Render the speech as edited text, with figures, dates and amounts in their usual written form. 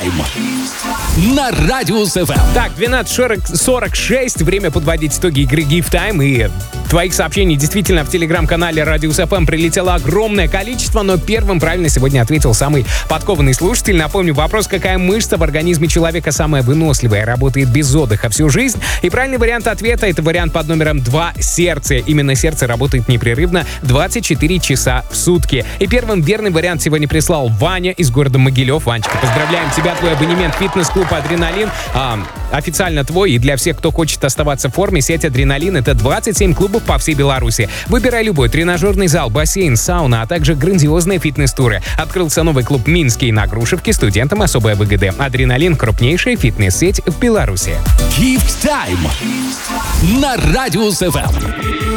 Тайм на Радиус ФМ. Так, 12:46. Время подводить итоги игры Gift Time. И твоих сообщений действительно в телеграм-канале Радиус ФМ прилетело огромное количество, но первым правильно сегодня ответил самый подкованный слушатель. Напомню, вопрос: какая мышца в организме человека самая выносливая, работает без отдыха всю жизнь? И правильный вариант ответа — это вариант под номером 2 — сердце. Именно сердце работает непрерывно 24 часа в сутки. И первым верный вариант сегодня прислал Ваня из города Могилев. Ванечка, поздравляем тебя, твой абонемент в фитнес-клуб «Адреналин» официально твой. И для всех, кто хочет оставаться в форме, сеть «Адреналин» — это 27 клубов по всей Беларуси. Выбирай любой: тренажерный зал, бассейн, сауна, а также грандиозные фитнес-туры. Открылся новый клуб «Минский» на Грушевке, студентам особая выгода. «Адреналин» — крупнейшая фитнес-сеть в Беларуси. Gift Time на Радиус ФМ.